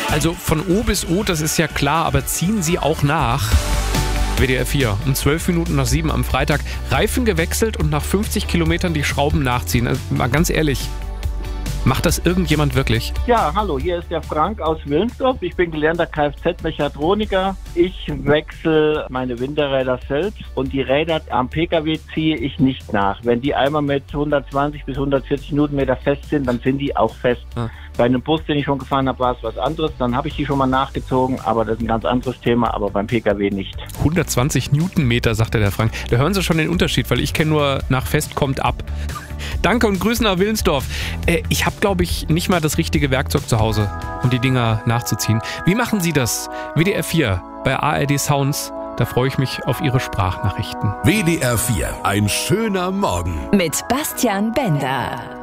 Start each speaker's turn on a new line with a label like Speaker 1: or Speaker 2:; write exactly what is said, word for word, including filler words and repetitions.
Speaker 1: Also von O bis O, das ist ja klar, aber ziehen Sie auch nach. W D R vier, um zwölf Minuten nach sieben am Freitag. Reifen gewechselt und nach fünfzig Kilometern die Schrauben nachziehen. Also, mal ganz ehrlich, macht das irgendjemand wirklich?
Speaker 2: Ja, hallo, hier ist der Frank aus Wilnsdorf. Ich bin gelernter Kfz-Mechatroniker. Ich wechsle meine Winterräder selbst und die Räder am Pkw ziehe ich nicht nach. Wenn die einmal mit hundertzwanzig bis hundertvierzig Newtonmeter fest sind, dann sind die auch fest. Ah. Bei einem Bus, den ich schon gefahren habe, war es was anderes. Dann habe ich die schon mal nachgezogen, aber das ist ein ganz anderes Thema, aber beim Pkw nicht.
Speaker 1: hundertzwanzig Newtonmeter, sagte der Frank. Da hören Sie schon den Unterschied, weil ich kenne nur nach fest kommt ab. Danke und Grüße nach Wilnsdorf. Äh, ich habe, glaube ich, nicht mal das richtige Werkzeug zu Hause, um die Dinger nachzuziehen. Wie machen Sie das? W D R vier bei A R D Sounds. Da freue ich mich auf Ihre Sprachnachrichten.
Speaker 3: W D R vier, ein schöner Morgen.
Speaker 4: Mit Bastian Bender.